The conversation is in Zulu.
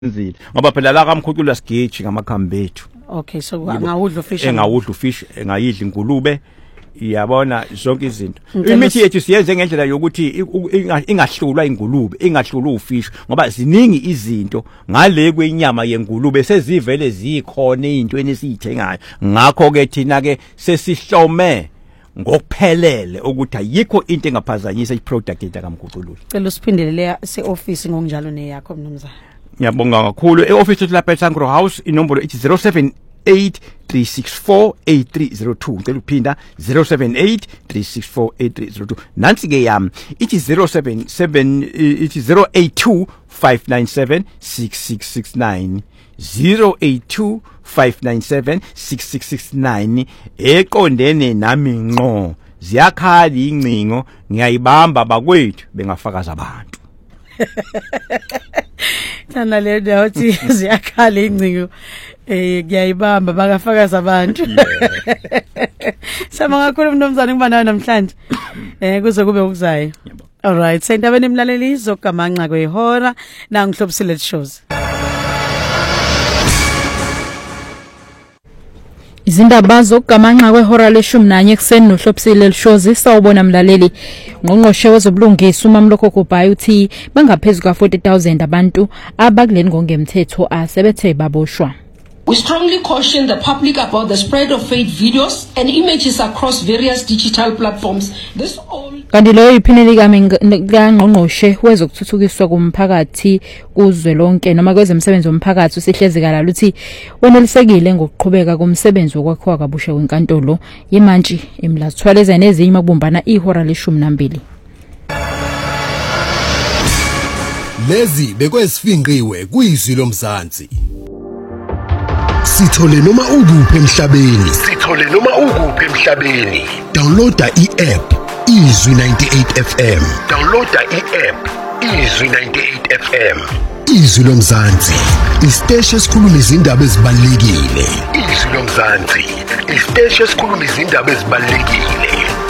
nzile ngoba phela la kaMkhuculo sigiji ngamakhambi ethu. Okay, so ngawudla ufish. Engawudla ufish, engayidla ingulube. Iyabona zonke izinto. Imithi yethu siyenze ngendlela yokuthi ingahlulwa ingulube, ingahlulwa ufish ngoba ziningi izinto ngale kwenyama yengulube sezivele zikhona izintweni esizithengayo. Ngakho ke thina ke sesihlome ngokuphelele ukuthi ayikho into engaphazanyisa iproduct yethu kaMkhuculo. Cela usiphindelele se-office ngokunjalo neyakho mnumzana. Ngiyabonga kakhulu. E-office yethu lapha eSangro House inombolo ithi 078-364-8302. Ngicela ukuphinda 078-364-8302. Nansi ke yami ithi 082-597-6669. 082-597-6669 eqondene nami ngqo. Ziyakhala ingcingo ngiyayibamba bakwethu bengafakaza abantu. Thana le ndawothi ziyakhala ingcingo ngiyayibamba bakafakaza abantu. Sama kakhulu mnumzane kuba nayo namhlanje. Kuze kube ukuzayo. All right, sendabeni emlaleli zogamanqa kwehora nangihlobisile shows. Izindaba zokugamanqa kwehora le-11 ekseni nohlobisile lishozi sawubona mlaleli. Ngqongqoshe wezobulungisa uMamloko Gubhayi uthi bangaphezulu ka-40,000 abantu abakuleni ngongemthetho asebethe baboshwa. We strongly caution the public about the spread of fake videos and images across various digital platforms. This all Kanti leyo iphini kaNgqongqoshe wezokuthuthukiswa komphakathi kuzwelonke noma kwezemsebenzi womphakathi usihlezi kalala uthi wenelisekile ngokuqhubeka komsebenzi wokwakhiwa kabusha kwenkantolo yemantshi emlathwaleza nezinye makubumbana ihora le-12. Lezi bekwesifinqiwe kuyizwi lomzansi. Sithole noma ukuphi emhlabeni. Downloada i-app Izwi 98 FM. Izwi lomzansi. Isiteshi esikhuluma izindaba ezibalulekile.